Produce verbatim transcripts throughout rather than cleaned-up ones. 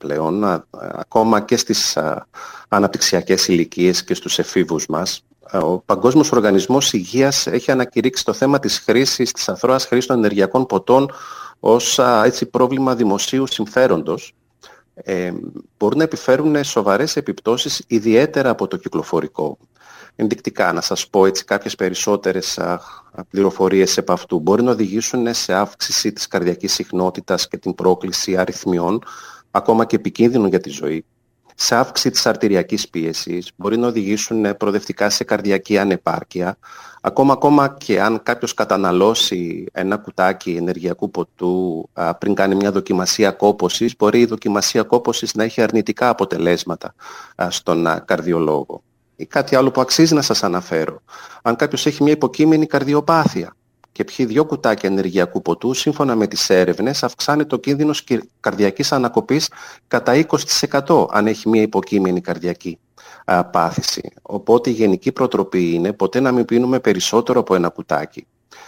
πλέον, α, ακόμα και στις α, αναπτυξιακές ηλικίες και στους εφήβους μας. Ο Παγκόσμιος Οργανισμός Υγείας έχει ανακηρύξει το θέμα της χρήσης, της αθρώας χρήσης των ενεργειακών ποτών ως α, έτσι, πρόβλημα δημοσίου συμφέροντος. Ε, μπορούν να επιφέρουν σοβαρές επιπτώσεις, ιδιαίτερα από το κυκλοφορικό. Ενδεικτικά, να σας πω έτσι κάποιες περισσότερες α, πληροφορίες επ' αυτού. Μπορεί να οδηγήσουν σε αύξηση της καρδιακής συχνότητας και την πρόκληση αριθμιών, ακόμα και επικίνδυνο για τη ζωή. Σε αύξηση της αρτηριακής πίεσης, μπορεί να οδηγήσουν προοδευτικά σε καρδιακή ανεπάρκεια. Ακόμα, ακόμα και αν κάποιος καταναλώσει ένα κουτάκι ενεργειακού ποτού α, πριν κάνει μια δοκιμασία κόπωσης, μπορεί η δοκιμασία κόπωσης να έχει αρνητικά αποτελέσματα α, στον α, καρδιολόγο. Ή κάτι άλλο που αξίζει να σας αναφέρω. Αν κάποιος έχει μια υποκείμενη καρδιοπάθεια και πιει δύο κουτάκια ενεργειακού ποτού, σύμφωνα με τις έρευνες, αυξάνει το κίνδυνος καρδιακής ανακοπής κατά είκοσι τοις εκατό αν έχει μια υποκείμενη καρδιακή α, πάθηση. Οπότε η γενική προτροπή είναι ποτέ να μην πίνουμε περισσότερο από ένα κουτάκι.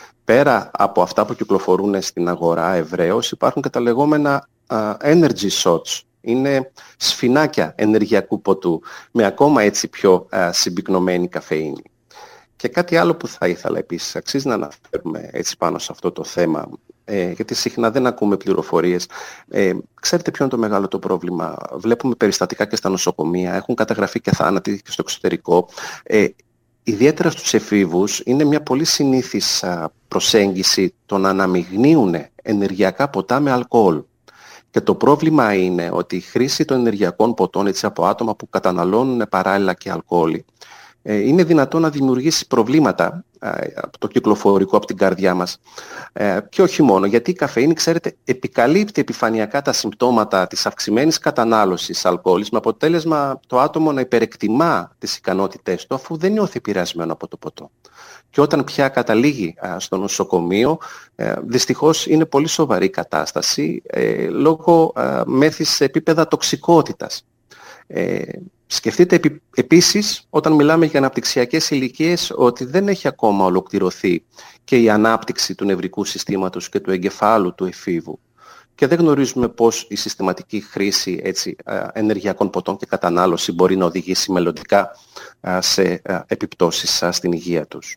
Πέρα από αυτά που κυκλοφορούν στην αγορά ευρέως, υπάρχουν και τα λεγόμενα α, energy shots. Είναι σφινάκια ενεργειακού ποτού με ακόμα έτσι πιο α, συμπυκνωμένη καφεΐνη. Και κάτι άλλο που θα ήθελα επίσης, αξίζει να αναφέρουμε έτσι πάνω σε αυτό το θέμα, ε, γιατί συχνά δεν ακούμε πληροφορίες. Ε, ξέρετε ποιο είναι το μεγάλο το πρόβλημα? Βλέπουμε περιστατικά και στα νοσοκομεία, έχουν καταγραφεί και θάνατοι και στο εξωτερικό. Ε, ιδιαίτερα στους εφήβους είναι μια πολύ συνήθις α, προσέγγιση το να αναμειγνύουν ενεργειακά ποτά με αλκοόλ. Και το πρόβλημα είναι ότι η χρήση των ενεργειακών ποτών έτσι, από άτομα που καταναλώνουν παράλληλα και αλκοόλ είναι δυνατόν να δημιουργήσει προβλήματα από το κυκλοφορικό, από την καρδιά μας. Και όχι μόνο, γιατί η καφεΐνη, ξέρετε, επικαλύπτει επιφανειακά τα συμπτώματα της αυξημένης κατανάλωσης αλκοόλης, με αποτέλεσμα το άτομο να υπερεκτιμά τις ικανότητές του, αφού δεν νιώθει επηρεασμένο από το ποτό. Και όταν πια καταλήγει στο νοσοκομείο, δυστυχώς είναι πολύ σοβαρή η κατάσταση λόγω μέθης σε επίπεδα τοξικότητας. Σκεφτείτε επί, επίσης, όταν μιλάμε για αναπτυξιακές ηλικίες, ότι δεν έχει ακόμα ολοκληρωθεί και η ανάπτυξη του νευρικού συστήματος και του εγκεφάλου του εφήβου. Και δεν γνωρίζουμε πώς η συστηματική χρήση έτσι, ενεργειακών ποτών και κατανάλωση μπορεί να οδηγήσει μελλοντικά σε επιπτώσεις στην υγεία τους.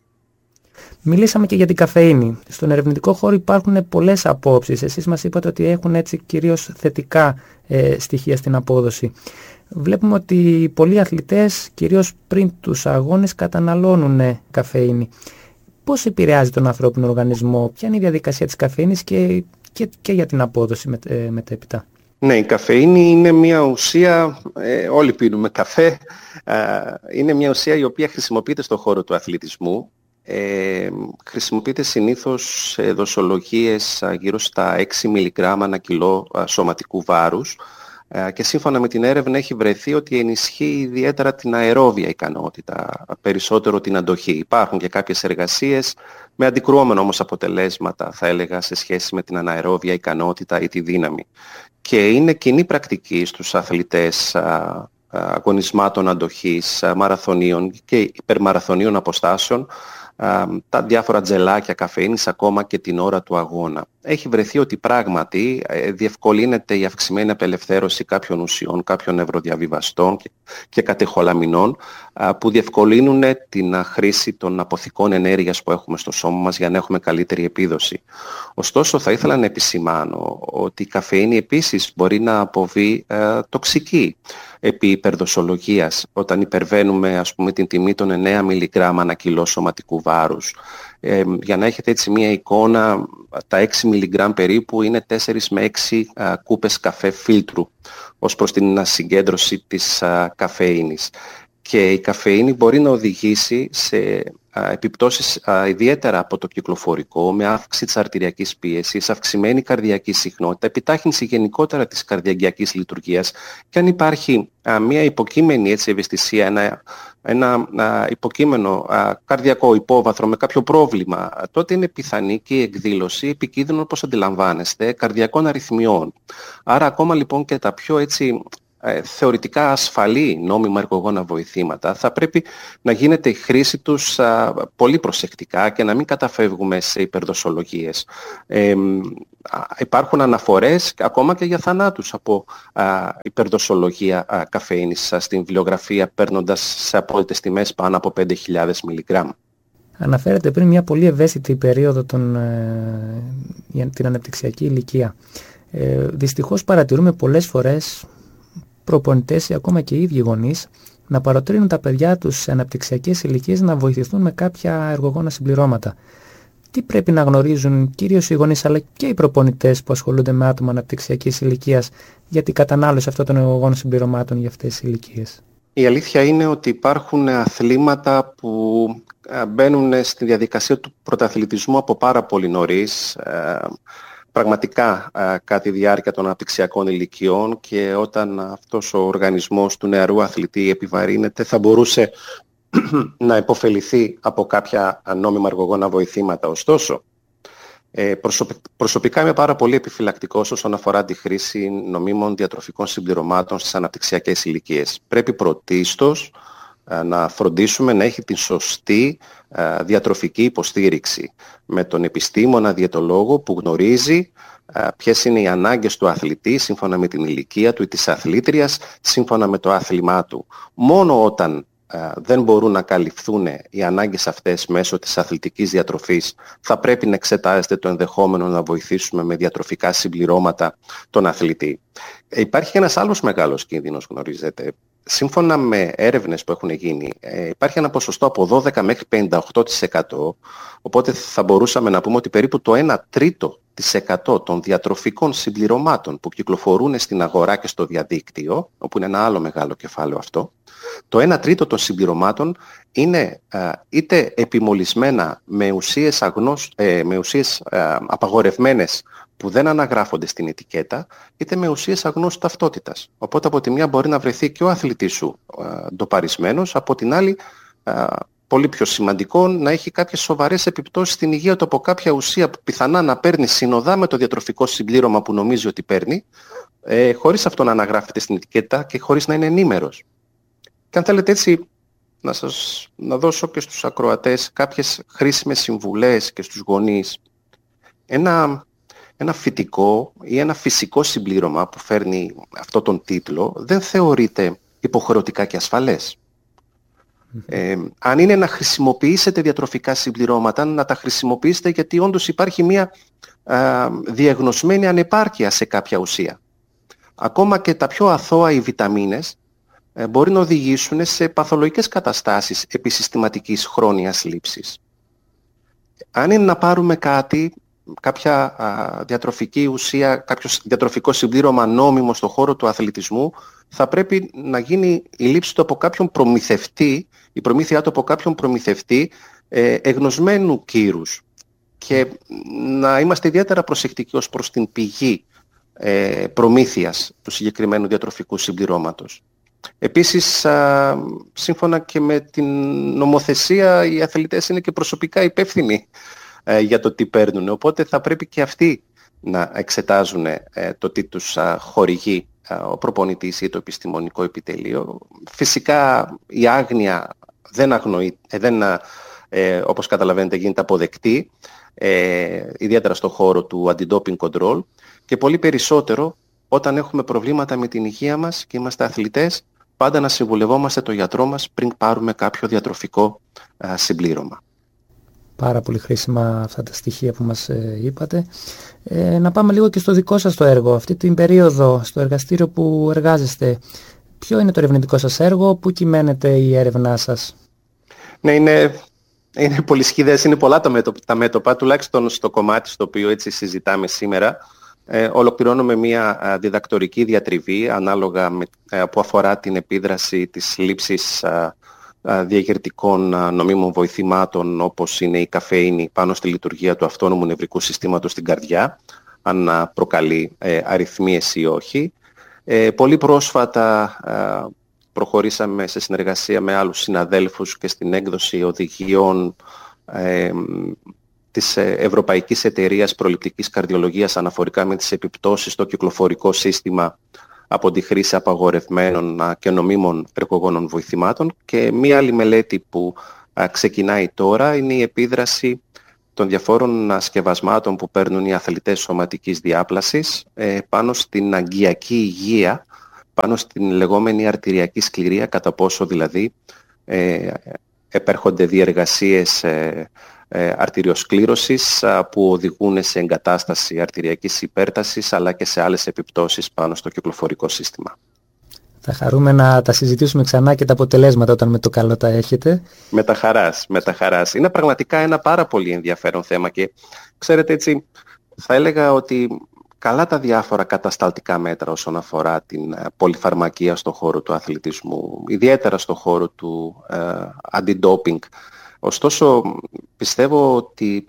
Μιλήσαμε και για την καφεΐνη. Στον ερευνητικό χώρο υπάρχουν πολλές απόψεις. Εσείς μας είπατε ότι έχουν έτσι κυρίως θετικά ε, στοιχεία στην απόδοση. Βλέπουμε ότι πολλοί αθλητές, κυρίως πριν τους αγώνες, καταναλώνουν καφεΐνη. Πώς επηρεάζει τον ανθρώπινο οργανισμό, ποια είναι η διαδικασία της καφεΐνης και, και, και για την απόδοση με, ε, μετέπειτα? Ναι, η καφεΐνη είναι μια ουσία, ε, όλοι πίνουμε καφέ, ε, είναι μια ουσία η οποία χρησιμοποιείται στον χώρο του αθλητισμού. Ε, χρησιμοποιείται συνήθως σε δοσολογίες γύρω στα έξι μιλιγκράμμ ανά κιλό σωματικού βάρους και σύμφωνα με την έρευνα έχει βρεθεί ότι ενισχύει ιδιαίτερα την αερόβια ικανότητα, περισσότερο την αντοχή. Υπάρχουν και κάποιες εργασίες με αντικρουόμενα όμως αποτελέσματα, θα έλεγα, σε σχέση με την αναερόβια ικανότητα ή τη δύναμη. Και είναι κοινή πρακτική στους αθλητές αγωνισμάτων αντοχής, μαραθωνίων και υπερμαραθωνίων αποστάσεων, τα διάφορα τζελάκια καφεΐνης ακόμα και την ώρα του αγώνα. Έχει βρεθεί ότι πράγματι διευκολύνεται η αυξημένη απελευθέρωση κάποιων ουσιών, κάποιων νευροδιαβιβαστών και, και κατεχολαμινών που διευκολύνουν την χρήση των αποθηκών ενέργειας που έχουμε στο σώμα μας για να έχουμε καλύτερη επίδοση. Ωστόσο, θα ήθελα να επισημάνω ότι η καφεΐνη επίσης μπορεί να αποβεί ε, τοξική επί υπερδοσολογίας, όταν υπερβαίνουμε ας πούμε την τιμή των εννέα μιλιγκράμμ ανά κιλό σωματικού βάρους. Ε, για να έχετε έτσι μία εικόνα, τα έξι μιλιγκράμμ περίπου είναι τέσσερις με έξι α, κούπες καφέ φίλτρου ως προς την συγκέντρωση της α, καφεΐνης. Και η καφεΐνη μπορεί να οδηγήσει σε α, επιπτώσεις α, ιδιαίτερα από το κυκλοφορικό, με αύξηση της αρτηριακής πίεσης, αυξημένη καρδιακή συχνότητα, επιτάχυνση γενικότερα της καρδιακής λειτουργίας, και αν υπάρχει α, μια υποκείμενη έτσι, ευαισθησία, ένα, ένα α, υποκείμενο α, καρδιακό υπόβαθρο με κάποιο πρόβλημα, τότε είναι πιθανή και η εκδήλωση επικίνδυνων, όπως αντιλαμβάνεστε, καρδιακών αρρυθμιών. Άρα ακόμα λοιπόν και τα πιο έτσι θεωρητικά ασφαλή νόμιμα εργογόνα βοηθήματα θα πρέπει να γίνεται η χρήση τους α, πολύ προσεκτικά και να μην καταφεύγουμε σε υπερδοσολογίες. Ε, υπάρχουν αναφορές ακόμα και για θανάτους από α, υπερδοσολογία α, καφεΐνης α, στην βιβλιογραφία, παίρνοντας σε απόλυτες τιμές πάνω από πέντε χιλιάδες μιλιγκράμμ. Αναφέρατε πριν μια πολύ ευαίσθητη περίοδο των, ε, για την αναπτυξιακή ηλικία. Ε, δυστυχώς παρατηρούμε πολλές φορές προπονητές ή ακόμα και οι ίδιοι γονείς να παροτρύνουν τα παιδιά τους σε αναπτυξιακές ηλικίες να βοηθηθούν με κάποια εργογόνα συμπληρώματα. Τι πρέπει να γνωρίζουν κυρίως οι γονείς αλλά και οι προπονητές που ασχολούνται με άτομα αναπτυξιακής ηλικίας για την κατανάλωση αυτών των εργογόνων συμπληρωμάτων για αυτές τις ηλικίες? Η αλήθεια είναι ότι υπάρχουν αθλήματα που μπαίνουν στη διαδικασία του πρωταθλητισμού από πάρα πολύ νωρίς, πραγματικά κατά τη διάρκεια των αναπτυξιακών ηλικιών, και όταν αυτός ο οργανισμός του νεαρού αθλητή επιβαρύνεται θα μπορούσε να υποφεληθεί από κάποια νόμιμα εργογόνα βοηθήματα. Ωστόσο, ε, προσωπικά είμαι πάρα πολύ επιφυλακτικός όσον αφορά τη χρήση νομίμων διατροφικών συμπληρωμάτων στις αναπτυξιακές ηλικίες. Πρέπει πρωτίστως ε, να φροντίσουμε να έχει την σωστή ε, διατροφική υποστήριξη με τον επιστήμονα διαιτολόγο που γνωρίζει ε, ποιες είναι οι ανάγκες του αθλητή σύμφωνα με την ηλικία του ή της αθλήτριας, σύμφωνα με το άθλημά του. Μόνο όταν δεν μπορούν να καλυφθούν οι ανάγκες αυτές μέσω της αθλητικής διατροφής, θα πρέπει να εξετάζεται το ενδεχόμενο να βοηθήσουμε με διατροφικά συμπληρώματα τον αθλητή. Υπάρχει ένας άλλος μεγάλος κίνδυνος, γνωρίζετε. Σύμφωνα με έρευνες που έχουν γίνει, υπάρχει ένα ποσοστό από δώδεκα μέχρι πενήντα οκτώ τοις εκατό, οπότε θα μπορούσαμε να πούμε ότι περίπου το ένα τρίτο της εκατό των διατροφικών συμπληρωμάτων που κυκλοφορούν στην αγορά και στο διαδίκτυο, όπου είναι ένα άλλο μεγάλο κεφάλαιο αυτό, το ένα τρίτο των συμπληρωμάτων είναι α, είτε επιμολυσμένα με ουσίες, αγνώσ, ε, με ουσίες α, απαγορευμένες που δεν αναγράφονται στην ετικέτα, είτε με ουσίες αγνώστου ταυτότητας. Οπότε από τη μια μπορεί να βρεθεί και ο αθλητής σου α, ντοπαρισμένος, από την άλλη, α, πολύ πιο σημαντικό, να έχει κάποιες σοβαρές επιπτώσεις στην υγεία του από κάποια ουσία που πιθανά να παίρνει συνοδά με το διατροφικό συμπλήρωμα που νομίζει ότι παίρνει, ε, χωρίς αυτό να αναγράφεται στην ετικέτα και χωρίς να είναι ενήμερος. Και αν θέλετε έτσι να, σας, να δώσω και στους ακροατές κάποιες χρήσιμες συμβουλές και στους γονείς, ένα, ένα φυτικό ή ένα φυσικό συμπλήρωμα που φέρνει αυτό τον τίτλο δεν θεωρείται υποχρεωτικά και ασφαλές. Ε, αν είναι να χρησιμοποιήσετε διατροφικά συμπληρώματα, να τα χρησιμοποιήσετε γιατί όντως υπάρχει μια α, διαγνωσμένη ανεπάρκεια σε κάποια ουσία. Ακόμα και τα πιο αθώα οι βιταμίνες ε, μπορεί να οδηγήσουν σε παθολογικές καταστάσεις επισυστηματικής χρόνιας λήψης. Αν είναι να πάρουμε κάτι, κάποια α, διατροφική ουσία, κάποιο διατροφικό συμπλήρωμα νόμιμο στον χώρο του αθλητισμού, θα πρέπει να γίνει η λήψη του από κάποιον προμηθευτή, η προμήθειά του από κάποιον προμηθευτή ε, εγνωσμένου κύρους, και να είμαστε ιδιαίτερα προσεκτικοί ως προς την πηγή ε, προμήθειας του συγκεκριμένου διατροφικού συμπληρώματος. Επίσης, α, σύμφωνα και με την νομοθεσία, οι αθλητές είναι και προσωπικά υπεύθυνοι ε, για το τι παίρνουν, οπότε θα πρέπει και αυτοί να εξετάζουν ε, το τι τους α, χορηγεί ο προπονητής ή το επιστημονικό επιτελείο. Φυσικά η άγνοια δεν αγνοεί, δεν, ε, όπως καταλαβαίνετε, γίνεται αποδεκτή, ε, ιδιαίτερα στον χώρο του anti-doping control, και πολύ περισσότερο όταν έχουμε προβλήματα με την υγεία μας και είμαστε αθλητές, πάντα να συμβουλευόμαστε τον γιατρό μας πριν πάρουμε κάποιο διατροφικό α, συμπλήρωμα. Πάρα πολύ χρήσιμα αυτά τα στοιχεία που μας ε, είπατε. Ε, να πάμε λίγο και στο δικό σας το έργο. Αυτή την περίοδο, στο εργαστήριο που εργάζεστε, ποιο είναι το ερευνητικό σας έργο, πού κυμαίνεται η έρευνά σας? Ναι, είναι, είναι πολυσχηδές, είναι πολλά τα μέτωπα, τα μέτωπα, τουλάχιστον στο κομμάτι στο οποίο έτσι συζητάμε σήμερα. Ε, ολοκληρώνουμε μια διδακτορική διατριβή ανάλογα με, ε, που αφορά την επίδραση της λήψης ε, διαγερτικών νομίμων βοηθημάτων, όπως είναι η καφεΐνη, πάνω στη λειτουργία του αυτόνομου νευρικού συστήματος στην καρδιά, αν προκαλεί ε, αρρυθμίες ή όχι. Ε, πολύ πρόσφατα ε, προχωρήσαμε σε συνεργασία με άλλους συναδέλφους και στην έκδοση οδηγιών ε, της Ευρωπαϊκής Εταιρείας Προληπτικής Καρδιολογίας αναφορικά με τις επιπτώσεις στο κυκλοφορικό σύστημα από τη χρήση απαγορευμένων και νομίμων εργογόνων βοηθημάτων, και μία άλλη μελέτη που α, ξεκινάει τώρα είναι η επίδραση των διαφόρων σκευασμάτων που παίρνουν οι αθλητές σωματικής διάπλασης ε, πάνω στην αγκιακή υγεία, πάνω στην λεγόμενη αρτηριακή σκληρία, κατά πόσο δηλαδή ε, επέρχονται διεργασίες ε, ε, αρτηριοσκλήρωσης που οδηγούν σε εγκατάσταση αρτηριακής υπέρτασης, αλλά και σε άλλες επιπτώσεις πάνω στο κυκλοφορικό σύστημα. Θα χαρούμε να τα συζητήσουμε ξανά και τα αποτελέσματα όταν με το καλό τα έχετε. Με τα χαράς, με τα χαράς. Είναι πραγματικά ένα πάρα πολύ ενδιαφέρον θέμα και ξέρετε, έτσι θα έλεγα ότι καλά τα διάφορα κατασταλτικά μέτρα όσον αφορά την πολυφαρμακεία στον χώρο του αθλητισμού, ιδιαίτερα στον χώρο του ε, αντι-doping. Ωστόσο, πιστεύω ότι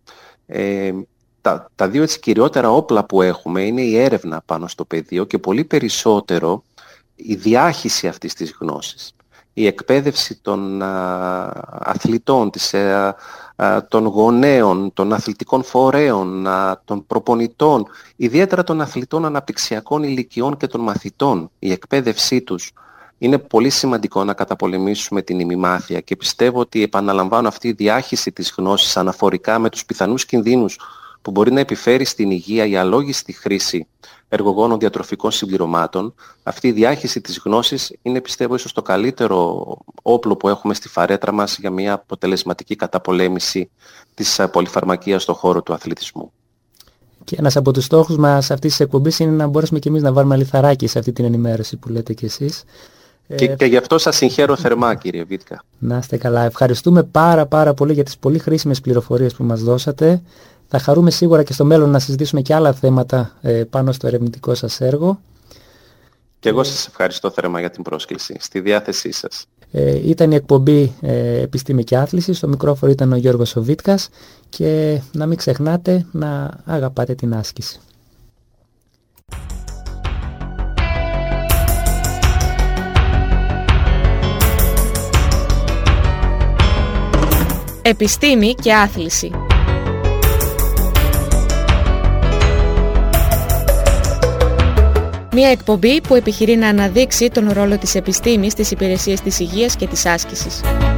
ε, τα, τα δύο έτσι κυριότερα όπλα που έχουμε είναι η έρευνα πάνω στο πεδίο και πολύ περισσότερο η διάχυση αυτής της γνώσης, η εκπαίδευση των α, αθλητών, της, α, α, των γονέων, των αθλητικών φορέων, α, των προπονητών, ιδιαίτερα των αθλητών αναπτυξιακών ηλικιών και των μαθητών. Η εκπαίδευσή τους είναι πολύ σημαντικό να καταπολεμήσουμε την ημιμάθεια και πιστεύω ότι, επαναλαμβάνω, αυτή η διάχυση της γνώσης αναφορικά με τους πιθανούς κινδύνους που μπορεί να επιφέρει στην υγεία η αλόγιστη χρήση εργογόνων διατροφικών συμπληρωμάτων, αυτή η διάχυση της γνώσης είναι, πιστεύω, ίσως το καλύτερο όπλο που έχουμε στη φαρέτρα μας για μια αποτελεσματική καταπολέμηση της πολυφαρμακείας στον χώρο του αθλητισμού. Και ένας από τους στόχους μας αυτής της εκπομπής είναι να μπορέσουμε και εμείς να βάλουμε λιθαράκι σε αυτή την ενημέρωση που λέτε κι εσείς. Και, ε... και γι' αυτό σας συγχαίρω θερμά, κύριε Βίτκα. Να είστε καλά. Ευχαριστούμε πάρα πάρα πολύ για τις πολύ χρήσιμες πληροφορίες που μας δώσατε. Θα χαρούμε σίγουρα και στο μέλλον να συζητήσουμε και άλλα θέματα ε, πάνω στο ερευνητικό σας έργο. Και εγώ σας ευχαριστώ θερμά για την πρόσκληση. Στη διάθεσή σας. Ε, ήταν η εκπομπή ε, Επιστήμη και Άθληση. Στο μικρόφωνο ήταν ο Γιώργος ο Βίτκας. Και να μην ξεχνάτε να αγαπάτε την άσκηση. Επιστήμη και Άθληση. Μια εκπομπή που επιχειρεί να αναδείξει τον ρόλο της επιστήμης στις υπηρεσίες της υγείας και της άσκησης.